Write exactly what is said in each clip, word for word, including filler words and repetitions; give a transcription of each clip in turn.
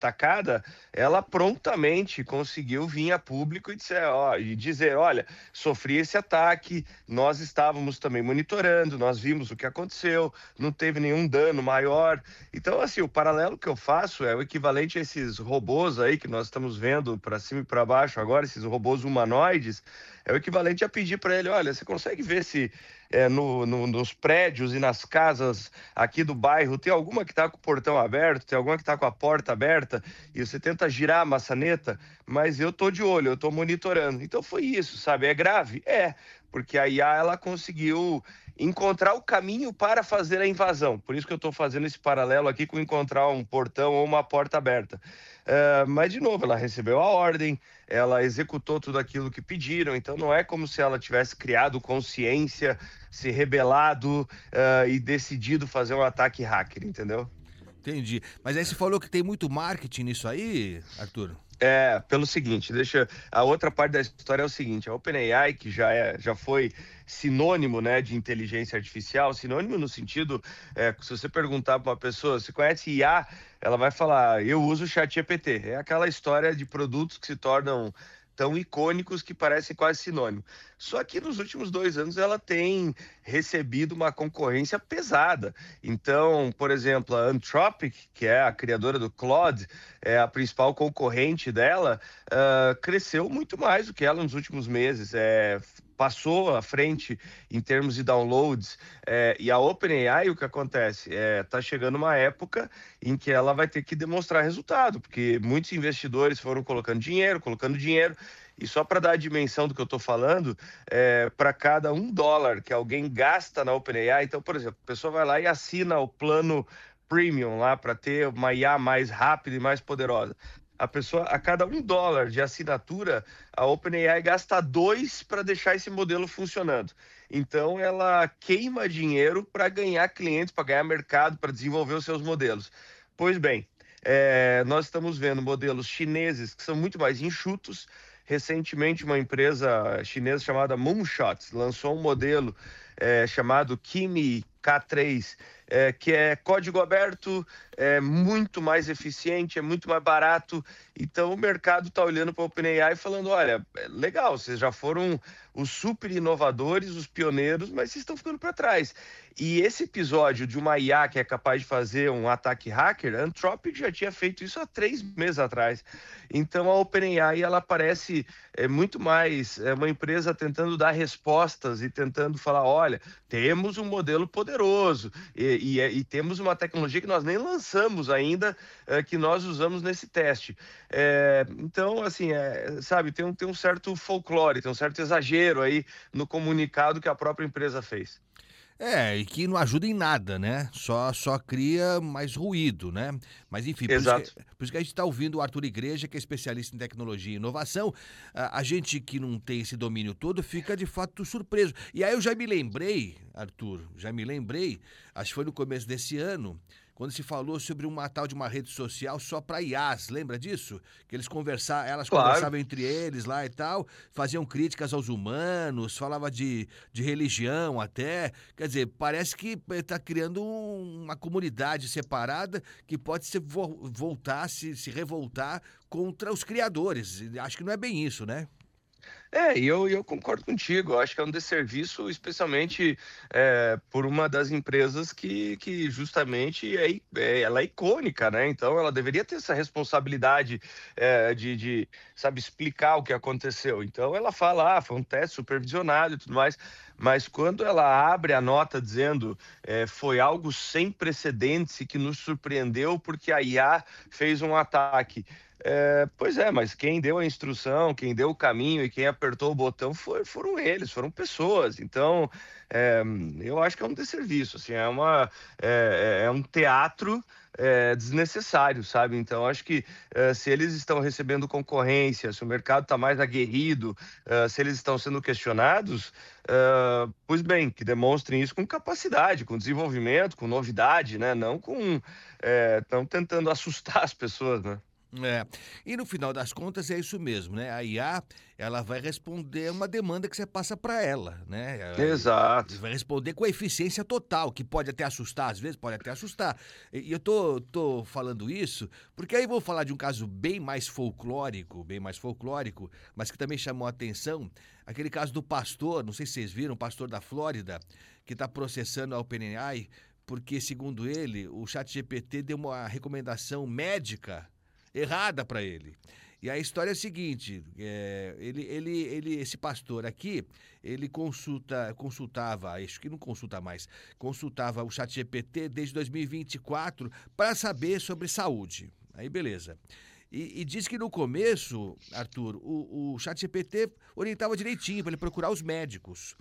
tacada, ela prontamente conseguiu vir a público e dizer, ó, e dizer, olha, sofri esse ataque, nós estávamos também monitorando, nós vimos o que aconteceu, não teve nenhum dano maior. Então, assim, o paralelo que eu faço é o equivalente a esses robôs aí que nós estamos vendo para cima e para baixo agora, esses robôs humanoides, é o equivalente a pedir para ele, olha, você consegue ver se é, no, no, nos prédios e nas casas aqui do bairro tem alguma que está com o portão aberto, tem alguma que está com a porta aberta, e você tenta girar a maçaneta, mas eu tô de olho, eu tô monitorando. Então foi isso, sabe? É grave? É, porque a I A ela conseguiu encontrar o caminho para fazer a invasão. Por isso que eu estou fazendo esse paralelo aqui com encontrar um portão ou uma porta aberta. Uh, mas, de novo, ela recebeu a ordem, ela executou tudo aquilo que pediram, então não é como se ela tivesse criado consciência, se rebelado uh, e decidido fazer um ataque hacker, entendeu? Entendi. Mas aí você falou que tem muito marketing nisso aí, Arthur? É, pelo seguinte, deixa. A outra parte da história é o seguinte: a OpenAI, que já, é, já foi sinônimo, né, de inteligência artificial, sinônimo no sentido, é, se você perguntar para uma pessoa, você conhece I A? Ela vai falar, eu uso o ChatGPT. É aquela história de produtos que se tornam tão icônicos que parecem quase sinônimo. Só que nos últimos dois anos ela tem recebido uma concorrência pesada. Então, por exemplo, a Anthropic, que é a criadora do Claude, é a principal concorrente dela, uh, cresceu muito mais do que ela nos últimos meses. É, passou à frente em termos de downloads, é, e a OpenAI, o que acontece? Está chegando uma época em que ela vai ter que demonstrar resultado, porque muitos investidores foram colocando dinheiro, colocando dinheiro, e só para dar a dimensão do que eu estou falando, é, para cada um dólar que alguém gasta na OpenAI, então, por exemplo, a pessoa vai lá e assina o plano premium lá para ter uma I A mais rápida e mais poderosa. A pessoa, a cada um dólar de assinatura, a OpenAI gasta dois para deixar esse modelo funcionando. Então, ela queima dinheiro para ganhar clientes, para ganhar mercado, para desenvolver os seus modelos. Pois bem, é, nós estamos vendo modelos chineses que são muito mais enxutos. Recentemente, uma empresa chinesa chamada Moonshot lançou um modelo é, chamado Kimi K três, é, que é código aberto, é muito mais eficiente, é muito mais barato. Então o mercado está olhando para a OpenAI e falando, olha, é legal, vocês já foram os super inovadores, os pioneiros, mas vocês estão ficando para trás. E esse episódio de uma I A que é capaz de fazer um ataque hacker, a Anthropic já tinha feito isso há três meses atrás. Então a OpenAI, ela parece é, muito mais é, uma empresa tentando dar respostas e tentando falar, olha, temos um modelo poderoso e, e, e temos uma tecnologia que nós nem lançamos ainda, é, que nós usamos nesse teste. É, então, assim, é, sabe, tem um, tem um certo folclore, tem um certo exagero aí no comunicado que a própria empresa fez. É, e que não ajuda em nada, né? Só, só cria mais ruído, né? Mas enfim, por isso que, Exato. por isso que a gente está ouvindo o Arthur Igreja, que é especialista em tecnologia e inovação. A, a gente que não tem esse domínio todo fica de fato surpreso. E aí eu já me lembrei, Arthur, já me lembrei, acho que foi no começo desse ano, quando se falou sobre uma tal de uma rede social só para I As, lembra disso? Que eles conversavam, elas Claro. conversavam entre eles lá e tal, faziam críticas aos humanos, falava de, de religião até. Quer dizer, parece que está criando um- uma comunidade separada que pode se vo- voltar, se, se revoltar contra os criadores. Acho que não é bem isso, né? É, e eu, eu concordo contigo. Eu acho que é um desserviço, especialmente é, por uma das empresas que, que justamente é, i- é- ela é icônica, né? Então ela deveria ter essa responsabilidade é, de, de, sabe, explicar o que aconteceu. Então ela fala, ah, foi um teste supervisionado e tudo mais. Mas quando ela abre a nota dizendo é, foi algo sem precedentes e que nos surpreendeu porque a I A fez um ataque. É, pois é, mas quem deu a instrução, quem deu o caminho e quem apertou o botão foi- foram eles, foram pessoas. Então, é, eu acho que é um desserviço, assim, é, uma, é, é é um teatro é, desnecessário, sabe? Então, acho que é, se eles estão recebendo concorrência, se o mercado está mais aguerrido, é, se eles estão sendo questionados, é, pois bem, que demonstrem isso com capacidade, com desenvolvimento, com novidade, né? Não com... Estão tentando assustar as pessoas, né? É. E no final das contas é isso mesmo, né? A I A, ela vai responder uma demanda que você passa para ela, né? Ela- E e Exato. vai responder com eficiência total, que pode até assustar, às vezes pode até assustar. E e eu tô, tô falando isso porque aí vou falar de um caso bem mais folclórico, bem mais folclórico, mas que também chamou a atenção, aquele caso do pastor, não sei se vocês viram, o pastor da Flórida, que está processando a OpenAI, porque, segundo ele, o ChatGPT deu uma recomendação médica errada para ele. E a história é a seguinte, é, ele, ele, ele, esse pastor aqui, ele consulta, consultava, acho que não consulta mais, consultava o ChatGPT desde dois mil e vinte e quatro para saber sobre saúde. Aí beleza. E, e diz que no começo, Arthur, o, o ChatGPT orientava direitinho para ele procurar os médicos.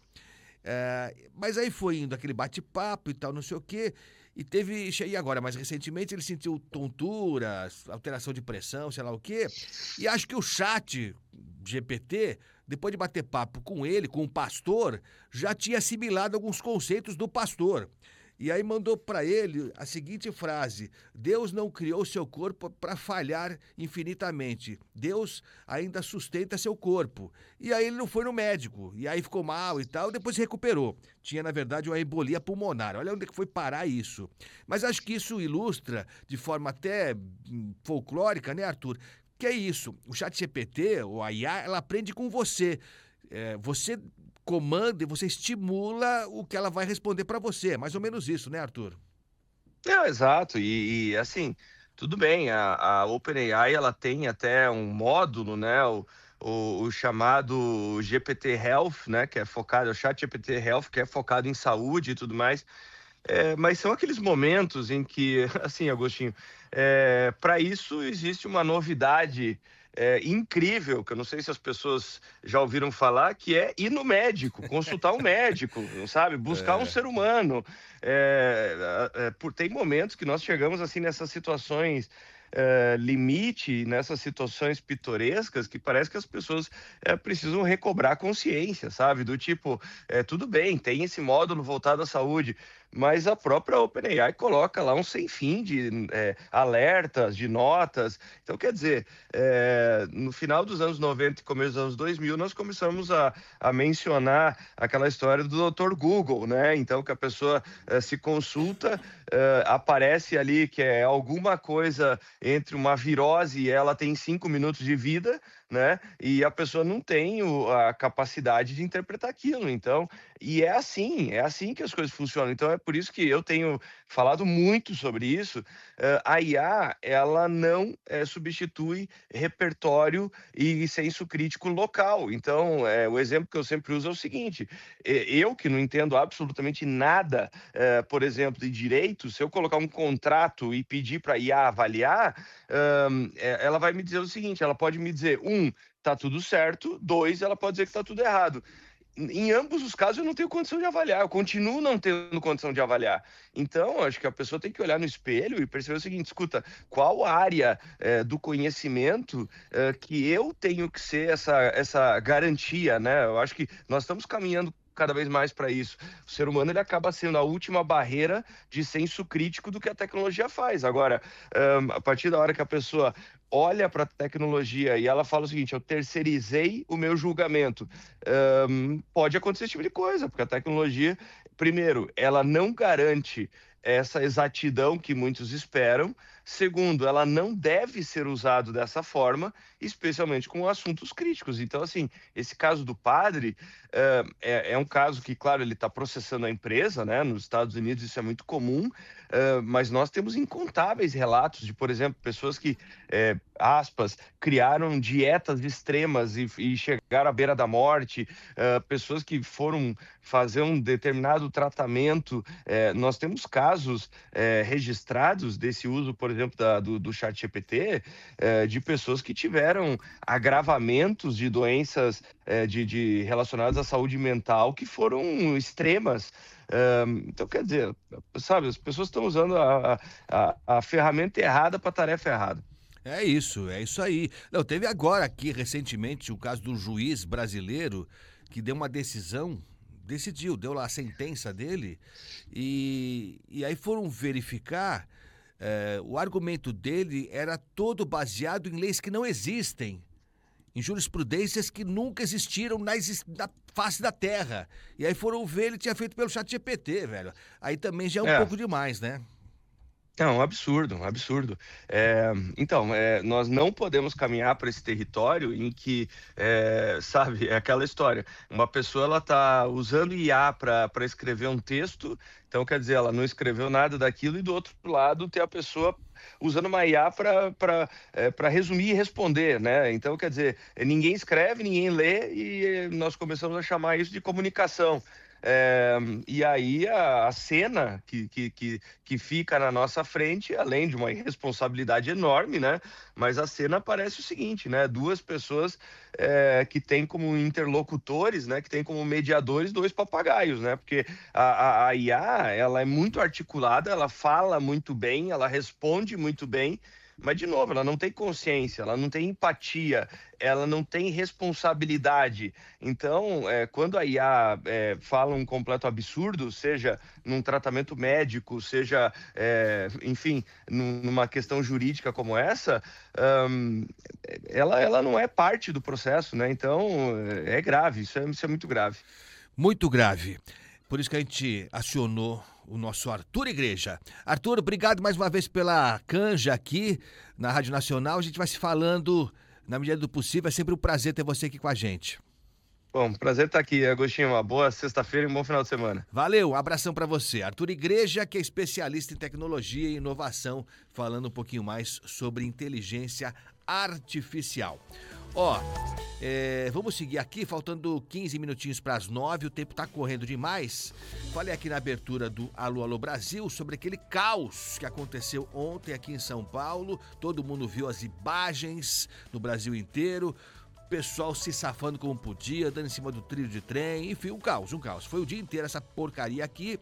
É, mas aí foi indo aquele bate-papo e tal, não sei o quê. E teve. E agora, mais recentemente, ele sentiu tontura, alteração de pressão, sei lá o quê. E acho que o chat G P T, depois de bater papo com ele, com o pastor, já tinha assimilado alguns conceitos do pastor. E aí mandou para ele a seguinte frase: Deus não criou seu corpo para falhar infinitamente. Deus ainda sustenta seu corpo. E aí ele não foi no médico. E aí ficou mal e tal, depois se recuperou. Tinha, na verdade, uma embolia pulmonar. Olha onde é que foi parar isso. Mas acho que isso ilustra, de forma até hum, folclórica, né, Arthur? Que é isso. O chat G P T, ou a I A, ela aprende com você. É, você comanda e você estimula o que ela vai responder para você. É mais ou menos isso, né, Arthur? É, exato. E, e, assim, tudo bem, a, a OpenAI ela tem até um módulo, né? O, o, o chamado G P T Health, né? Que é focado, é o Chat G P T Health, que é focado em saúde e tudo mais. É, mas são aqueles momentos em que, assim, Agostinho, é, para isso existe uma novidade é, incrível, que eu não sei se as pessoas já ouviram falar, que é ir no médico, consultar um médico, não sabe? Buscar um É, ser humano. É, é, por, tem momentos que nós chegamos assim nessas situações é, limite, nessas situações pitorescas, que parece que as pessoas é, precisam recobrar consciência, sabe? Do tipo, é, tudo bem, tem esse módulo voltado à saúde, mas a própria OpenAI coloca lá um sem fim de é, alertas, de notas. Então, quer dizer, é, no final dos anos noventa e começo dos anos dois mil, nós começamos a, a mencionar aquela história do doutor Google, né? Então, que a pessoa é, se consulta, é, aparece ali que é alguma coisa entre uma virose e ela tem cinco minutos de vida, né? E a pessoa não tem o, a capacidade de interpretar aquilo. Então, e é assim, é assim que as coisas funcionam. Então, é por isso que eu tenho falado muito sobre isso. Eh, a I A, ela não eh, substitui repertório e senso crítico local. Então, eh, o exemplo que eu sempre uso é o seguinte: eh, eu que não entendo absolutamente nada, eh, por exemplo, de direito, se eu colocar um contrato e pedir para a I A avaliar, hum, eh, ela vai me dizer o seguinte: ela pode me dizer, um, tá tudo certo, dois, ela pode dizer que tá tudo errado. Em ambos os casos eu não tenho condição de avaliar, eu continuo não tendo condição de avaliar. Então, acho que a pessoa tem que olhar no espelho e perceber o seguinte: escuta, qual área eh, do conhecimento eh, que eu tenho que ser essa, essa garantia, né? Eu acho que nós estamos caminhando cada vez mais para isso. O ser humano ele acaba sendo a última barreira de senso crítico do que a tecnologia faz. Agora, um, a partir da hora que a pessoa olha para a tecnologia e ela fala o seguinte: eu terceirizei o meu julgamento, um, pode acontecer esse tipo de coisa, porque a tecnologia, primeiro, ela não garante essa exatidão que muitos esperam. Segundo, ela não deve ser usada dessa forma, especialmente com assuntos críticos. Então, assim, esse caso do padre uh, é, é um caso que, claro, ele está processando a empresa, né? Nos Estados Unidos isso é muito comum, uh, mas nós temos incontáveis relatos de, por exemplo, pessoas que, é, aspas, criaram dietas extremas e, e chegaram à beira da morte, uh, pessoas que foram fazer um determinado tratamento. É, nós temos casos é, registrados desse uso, por exemplo, da, do, do chat G P T, é, de pessoas que tiveram agravamentos de doenças é, de, de relacionadas à saúde mental que foram extremas. É, então, quer dizer, sabe, as pessoas estão usando a, a, a ferramenta errada para a tarefa errada. é isso, é isso aí. Não, teve agora aqui recentemente o caso do juiz brasileiro que deu uma decisão, decidiu, deu lá a sentença dele, e, e aí foram verificar. É, o argumento dele era todo baseado em leis que não existem, em jurisprudências que nunca existiram na, exis- na face da Terra. E aí foram ver, ele tinha feito pelo chat G P T, velho. Aí também já é um É. pouco demais, né? Não, um absurdo, um absurdo. É, então, é, nós não podemos caminhar para esse território em que, é, sabe, é aquela história. Uma pessoa ela está usando I A para para escrever um texto, então quer dizer, ela não escreveu nada daquilo, e do outro lado tem a pessoa usando uma I A para para resumir e responder, né? Então, quer dizer, ninguém escreve, ninguém lê, e nós começamos a chamar isso de comunicação. É, e aí a, a cena que, que, que, que fica na nossa frente, além de uma irresponsabilidade enorme, né? Mas a cena parece o seguinte, né? Duas pessoas é, que têm como interlocutores, né? Que têm como mediadores dois papagaios, né? Porque a, a, a I A, ela é muito articulada, ela fala muito bem, ela responde muito bem, mas, de novo, ela não tem consciência, ela não tem empatia, ela não tem responsabilidade. Então, é, quando a I A é, fala um completo absurdo, seja num tratamento médico, seja, é, enfim, num- numa questão jurídica como essa, hum, ela, ela não é parte do processo, né? Então, é é grave, isso é, isso é muito grave. Muito grave. Por isso que a gente acionou o nosso Arthur Igreja. Arthur, obrigado mais uma vez pela canja aqui na Rádio Nacional. A gente vai se falando na medida do possível. É sempre um prazer ter você aqui com a gente. Bom, prazer estar aqui, Agostinho. Uma boa sexta-feira e um bom final de semana. Valeu, um abração pra você. Arthur Igreja, que é especialista em tecnologia e inovação, falando um pouquinho mais sobre inteligência artificial. Ó, é, vamos seguir aqui, faltando quinze minutinhos para as nove, o tempo tá correndo demais. Falei aqui na abertura do Alô Alô Brasil sobre aquele caos que aconteceu ontem aqui em São Paulo. Todo mundo viu as imagens no Brasil inteiro. Pessoal se safando como podia, dando em cima do trilho de trem, enfim, um caos, um caos. Foi o dia inteiro essa porcaria aqui.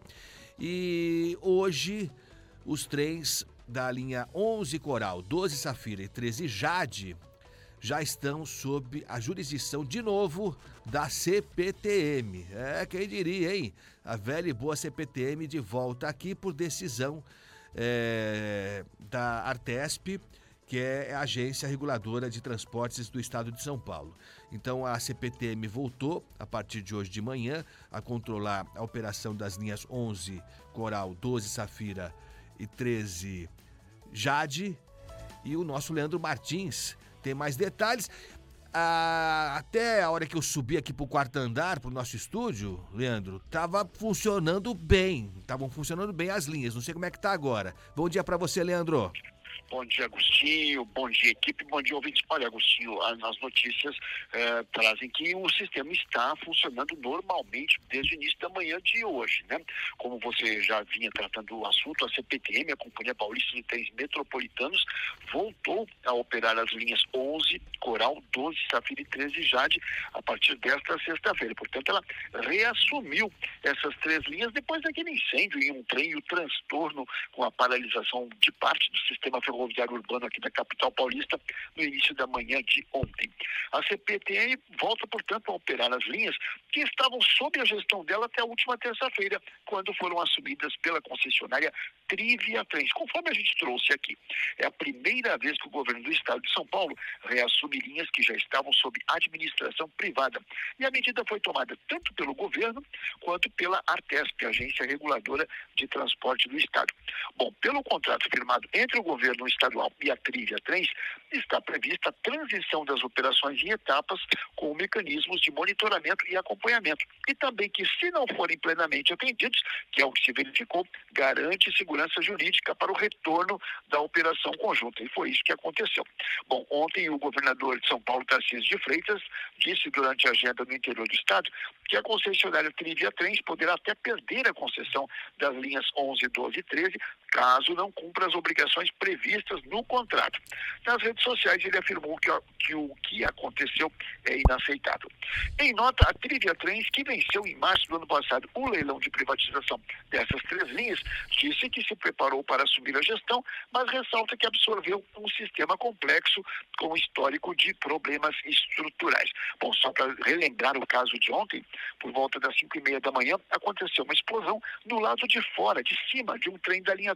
E hoje os trens da linha onze Coral, doze Safira e treze Jade já estão sob a jurisdição de novo da C P T M. É, quem diria, hein? A velha e boa C P T M de volta aqui por decisão é, da Artesp, que é a Agência Reguladora de Transportes do Estado de São Paulo. Então a C P T M voltou, a partir de hoje de manhã, a controlar a operação das linhas onze Coral, doze Safira e treze Jade. E o nosso Leandro Martins tem mais detalhes. Ah, até a hora que eu subi aqui pro quarto andar, pro nosso estúdio, Leandro, tava funcionando bem. Estavam funcionando bem as linhas. Não sei como é que tá agora. Bom dia pra você, Leandro. Bom dia, Agostinho. Bom dia, equipe. Bom dia, ouvintes. Olha, Agostinho, as notícias eh, trazem que o sistema está funcionando normalmente desde o início da manhã de hoje, né? Como você já vinha tratando o assunto, a C P T M, a Companhia Paulista de Trens Metropolitanos, voltou a operar as linhas onze, Coral, doze, Safira e treze Jade a partir desta sexta-feira. Portanto, ela reassumiu essas três linhas depois daquele incêndio em um trem e o transtorno com a paralisação de parte do sistema ferroviário urbano aqui da capital paulista no início da manhã de ontem. A C P T M volta, portanto, a operar as linhas que estavam sob a gestão dela até a última terça-feira, quando foram assumidas pela concessionária Trivia Trens, conforme a gente trouxe aqui. É a primeira vez que o governo do estado de São Paulo reassume linhas que já estavam sob administração privada. E a medida foi tomada tanto pelo governo quanto pela Artesp, Agência Reguladora de Transporte do Estado. Bom, pelo contrato firmado entre o governo estadual e a Trivia Trens, está prevista a transição das operações em etapas com mecanismos de monitoramento e acompanhamento. E também que, se não forem plenamente atendidos, que é o que se verificou, garante segurança jurídica para o retorno da operação conjunta. E foi isso que aconteceu. Bom, ontem o governador de São Paulo, Tarcísio de Freitas, disse durante a agenda no interior do estado que a concessionária Trivia Trens poderá até perder a concessão das linhas onze, doze e treze, caso não cumpra as obrigações previstas no contrato. Nas redes sociais ele afirmou que, que o que aconteceu é inaceitável. Em nota, a Trivia Trens, que venceu em março do ano passado o leilão de privatização dessas três linhas, disse que se preparou para assumir a gestão, mas ressalta que absorveu um sistema complexo com histórico de problemas estruturais. Bom, só para relembrar o caso de ontem, por volta das cinco e meia da manhã, aconteceu uma explosão no lado de fora, de cima, de um trem da linha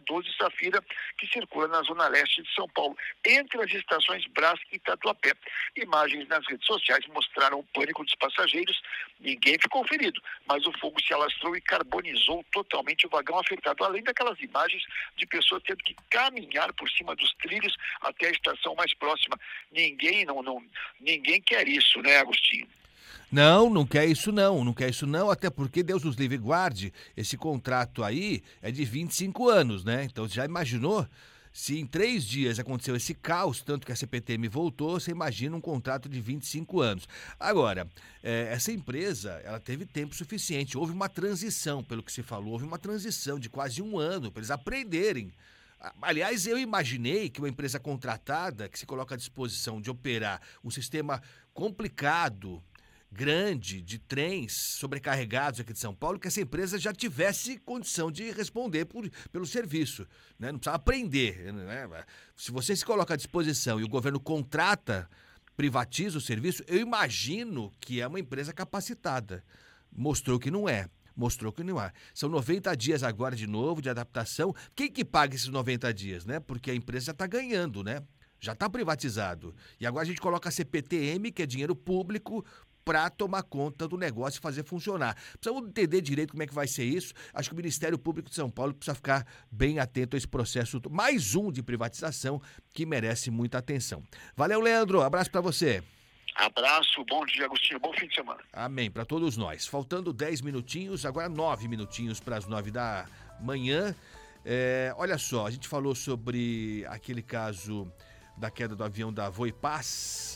doze Safira, que circula na zona leste de São Paulo, entre as estações Brás e Tatuapé. Imagens nas redes sociais mostraram o pânico dos passageiros. Ninguém ficou ferido, mas o fogo se alastrou e carbonizou totalmente o vagão afetado, além daquelas imagens de pessoas tendo que caminhar por cima dos trilhos até a estação mais próxima. Ninguém, não, não, ninguém quer isso, né, Agostinho? Não, não quer isso não, não quer isso não, até porque Deus nos livre e guarde, esse contrato aí é de vinte e cinco anos, né? Então você já imaginou? Se em três dias aconteceu esse caos, tanto que a C P T M voltou, você imagina um contrato de vinte e cinco anos. Agora, é, essa empresa, ela teve tempo suficiente, houve uma transição, pelo que se falou, houve uma transição de quase um ano para eles aprenderem. Aliás, eu imaginei que uma empresa contratada, que se coloca à disposição de operar um sistema complicado, grande, de trens sobrecarregados aqui de São Paulo, que essa empresa já tivesse condição de responder por, pelo serviço, né? Não precisa aprender, né? Se você se coloca à disposição e o governo contrata, privatiza o serviço, eu imagino que é uma empresa capacitada. Mostrou que não é. Mostrou que não é. São noventa dias agora de novo de adaptação. Quem que paga esses noventa dias, né? Porque a empresa já está ganhando, né? Já está privatizado. E agora a gente coloca a C P T M, que é dinheiro público, para tomar conta do negócio e fazer funcionar. Precisamos entender direito como é que vai ser isso. Acho que o Ministério Público de São Paulo precisa ficar bem atento a esse processo. Mais um de privatização que merece muita atenção. Valeu, Leandro. Abraço para você. Abraço, bom dia, Agostinho. Bom fim de semana. Amém, para todos nós. Faltando dez minutinhos, agora nove minutinhos para as nove da manhã. É, olha só, a gente falou sobre aquele caso da queda do avião da Voipaz.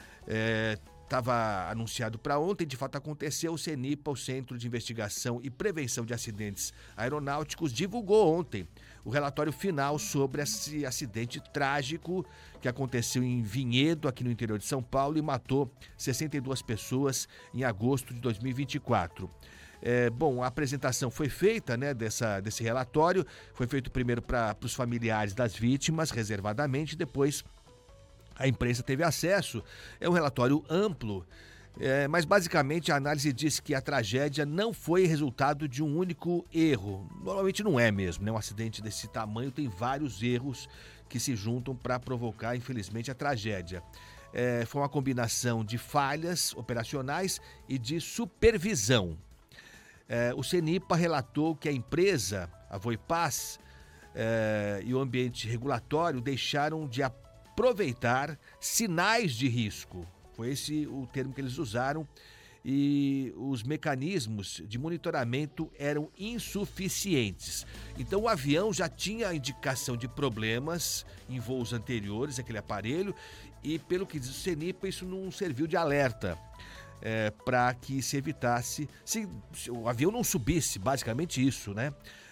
É, Estava anunciado para ontem, de fato aconteceu. O CENIPA, o Centro de Investigação e Prevenção de Acidentes Aeronáuticos, divulgou ontem o relatório final sobre esse acidente trágico que aconteceu em Vinhedo, aqui no interior de São Paulo, e matou sessenta e duas pessoas em agosto de dois mil e vinte e quatro. É, bom, a apresentação foi feita, né, dessa, desse relatório, foi feito primeiro para os familiares das vítimas, reservadamente, depois a imprensa teve acesso. É um relatório amplo, é, mas basicamente a análise diz que a tragédia não foi resultado de um único erro. Normalmente não é mesmo, né? Um acidente desse tamanho tem vários erros que se juntam para provocar, infelizmente, a tragédia. É, foi uma combinação de falhas operacionais e de supervisão. É, o CENIPA relatou que a empresa, a Voipaz, é, e o ambiente regulatório deixaram de aproveitar sinais de risco. Foi esse o termo que eles usaram. E os mecanismos de monitoramento eram insuficientes. Então o avião já tinha indicação de problemas em voos anteriores, aquele aparelho, e pelo que diz o CENIPA, isso não serviu de alerta é, para que se evitasse, se, se o avião não subisse, basicamente isso, né?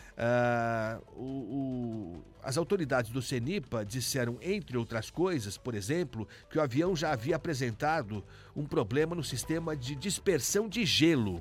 Ah, o, o, as autoridades do CENIPA disseram, entre outras coisas, por exemplo, que o avião já havia apresentado um problema no sistema de dispersão de gelo.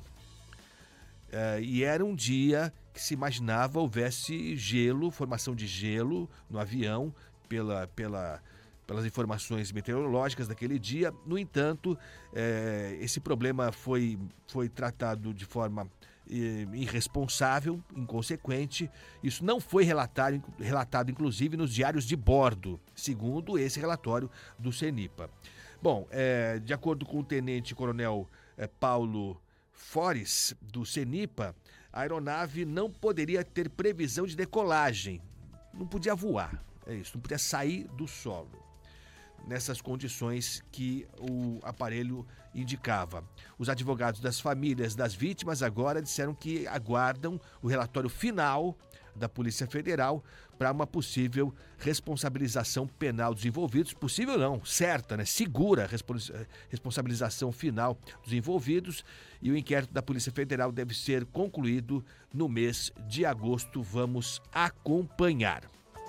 Ah, e era um dia que se imaginava houvesse gelo, formação de gelo no avião, pela, pela, pelas informações meteorológicas daquele dia. No entanto, eh, esse problema foi, foi tratado de forma irresponsável, inconsequente. Isso não foi relatado, relatado, inclusive, nos diários de bordo, segundo esse relatório do CENIPA. Bom, é, de acordo com o tenente-coronel é, Paulo Fores, do CENIPA, a aeronave não poderia ter previsão de decolagem, não podia voar, é isso, não podia sair do solo nessas condições que o aparelho indicava. Os advogados das famílias das vítimas agora disseram que aguardam o relatório final da Polícia Federal para uma possível responsabilização penal dos envolvidos. Possível não, certa, né? Segura responsabilização final dos envolvidos, e o inquérito da Polícia Federal deve ser concluído no mês de agosto. Vamos acompanhar.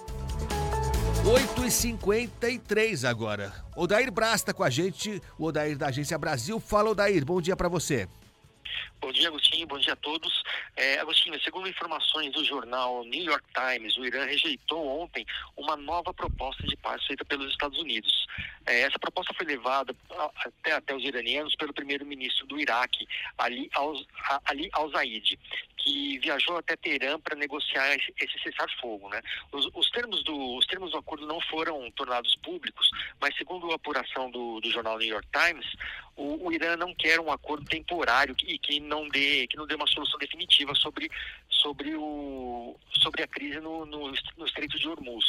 oito e cinquenta e três agora. Odair Braz está com a gente, o Odair da Agência Brasil. Fala, Odair, bom dia para você. Bom dia, Agostinho, bom dia a todos. É, Agostinho, segundo informações do jornal New York Times, o Irã rejeitou ontem uma nova proposta de paz feita pelos Estados Unidos. É, essa proposta foi levada até, até os iranianos pelo primeiro-ministro do Iraque, Ali, Al, Ali Al-Zaid, que viajou até Teherã para negociar esse, esse cessar-fogo, né? Os, os, termos do, os termos do acordo não foram tornados públicos, mas segundo a apuração do, do jornal New York Times, o, o Irã não quer um acordo temporário e que, que não dê que não dê uma solução definitiva sobre sobre o sobre a crise no, no, no Estreito de Hormuz.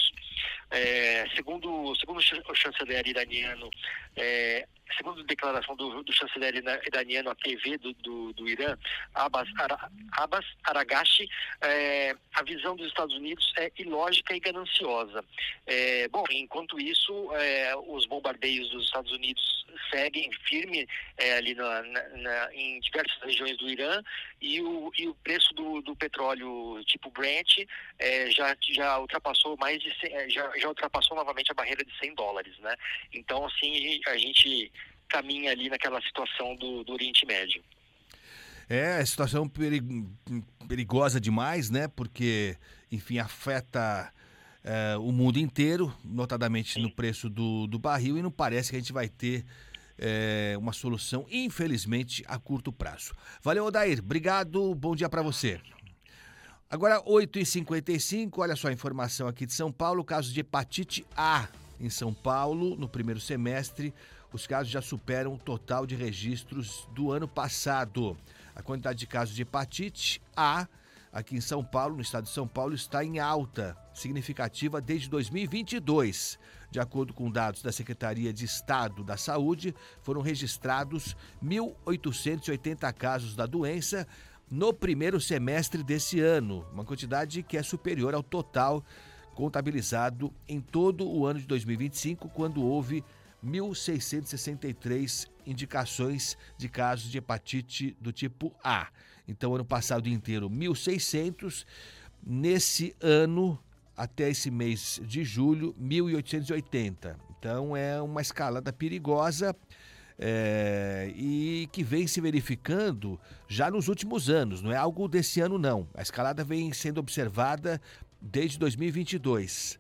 É, segundo segundo o chanceler iraniano, é, segundo a declaração do, do chanceler iraniano à T V do, do, do Irã, Abbas, Ara, Abbas Aragashi, é, a visão dos Estados Unidos é ilógica e gananciosa. É, bom, enquanto isso, é, os bombardeios dos Estados Unidos seguem firme é, ali na, na, em diversas regiões do Irã, e o, e o preço do, do petróleo tipo Brent é, já, já ultrapassou mais de cem, já, já ultrapassou novamente a barreira de cem dólares, né? Então, assim, a gente caminha ali naquela situação do, do Oriente Médio. É, a situação perig... perigosa demais, né? Porque, enfim, afeta é, o mundo inteiro, notadamente Sim. no preço do, do barril, e não parece que a gente vai ter é, uma solução, infelizmente, a curto prazo. Valeu, Odair. Obrigado. Bom dia para você. Agora, oito e cinquenta e cinco, olha só a informação aqui de São Paulo, casos de hepatite A em São Paulo, no primeiro semestre, os casos já superam o total de registros do ano passado. A quantidade de casos de hepatite A aqui em São Paulo, no estado de São Paulo, está em alta significativa desde dois mil e vinte e dois. De acordo com dados da Secretaria de Estado da Saúde, foram registrados mil oitocentos e oitenta casos da doença no primeiro semestre desse ano, uma quantidade que é superior ao total contabilizado em todo o ano de dois mil e vinte e cinco, quando houve mil seiscentos e sessenta e três indicações de casos de hepatite do tipo A. Então, ano passado inteiro, mil e seiscentos. Nesse ano, até esse mês de julho, mil oitocentos e oitenta. Então, é uma escalada perigosa é, e que vem se verificando já nos últimos anos. Não é algo desse ano, não. A escalada vem sendo observada desde dois mil e vinte e dois.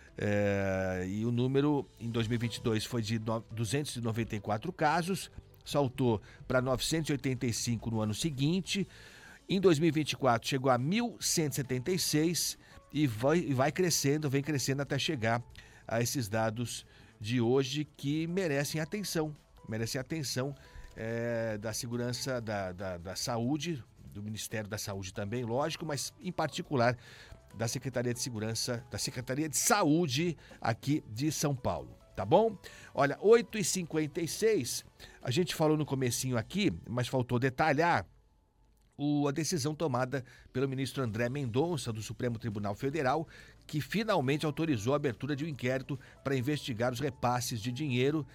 É, e o número em dois mil e vinte e dois foi de duzentos e noventa e quatro casos, saltou para novecentos e oitenta e cinco no ano seguinte. Em dois mil e vinte e quatro chegou a mil cento e setenta e seis e vai, e vai crescendo, vem crescendo até chegar a esses dados de hoje que merecem atenção, merecem atenção é, da segurança da, da, da saúde, do Ministério da Saúde também, lógico, mas em particular da Secretaria de Segurança, da Secretaria de Saúde aqui de São Paulo, tá bom? Olha, oito e cinquenta e seis, a gente falou no comecinho aqui, mas faltou detalhar o, a decisão tomada pelo ministro André Mendonça, do Supremo Tribunal Federal, que finalmente autorizou a abertura de um inquérito para investigar os repasses de dinheiro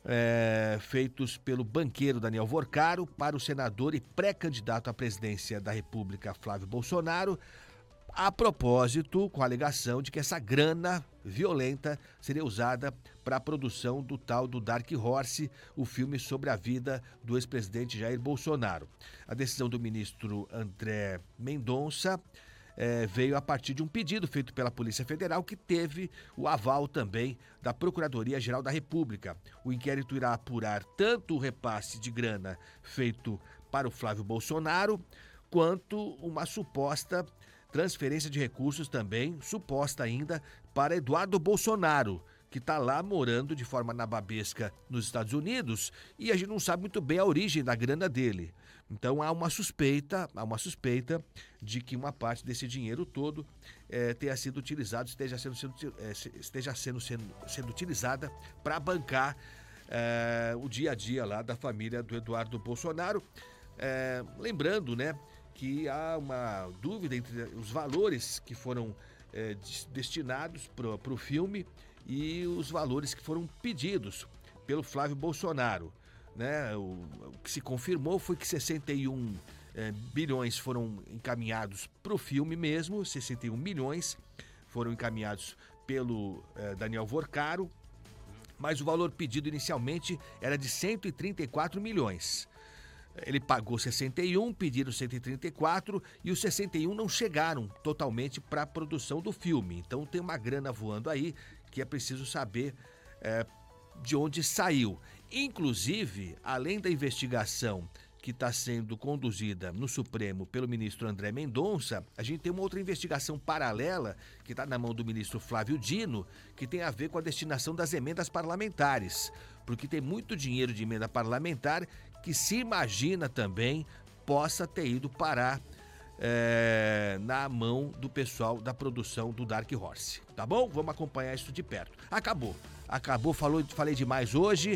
é, feitos pelo banqueiro Daniel Vorcaro para o senador e pré-candidato à presidência da República, Flávio Bolsonaro, a propósito, com a alegação de que essa grana violenta seria usada para a produção do tal do Dark Horse, o filme sobre a vida do ex-presidente Jair Bolsonaro. A decisão do ministro André Mendonça eh, veio a partir de um pedido feito pela Polícia Federal, que teve o aval também da Procuradoria-Geral da República. O inquérito irá apurar tanto o repasse de grana feito para o Flávio Bolsonaro, quanto uma suposta transferência de recursos também, suposta ainda, para Eduardo Bolsonaro, que está lá morando de forma nababesca nos Estados Unidos, e a gente não sabe muito bem a origem da grana dele. Então há uma suspeita, há uma suspeita de que uma parte desse dinheiro todo é, tenha sido utilizado, esteja sendo, sendo, é, esteja sendo, sendo, sendo utilizada para bancar é, o dia a dia lá da família do Eduardo Bolsonaro. É, lembrando, né, que há uma dúvida entre os valores que foram é, destinados para o filme e os valores que foram pedidos pelo Flávio Bolsonaro, né? O, o que se confirmou foi que sessenta e um é, bilhões foram encaminhados para o filme mesmo, sessenta e um milhões foram encaminhados pelo é, Daniel Vorcaro, mas o valor pedido inicialmente era de cento e trinta e quatro milhões. Ele pagou sessenta e um, pediram cento e trinta e quatro e os sessenta e um não chegaram totalmente para a produção do filme. Então tem uma grana voando aí que é preciso saber é, de onde saiu. Inclusive, além da investigação que está sendo conduzida no Supremo pelo ministro André Mendonça, a gente tem uma outra investigação paralela que está na mão do ministro Flávio Dino, que tem a ver com a destinação das emendas parlamentares, porque tem muito dinheiro de emenda parlamentar que se imagina também possa ter ido parar é, na mão do pessoal da produção do Dark Horse. Tá bom? Vamos acompanhar isso de perto. Acabou. Acabou, falou, falei demais hoje.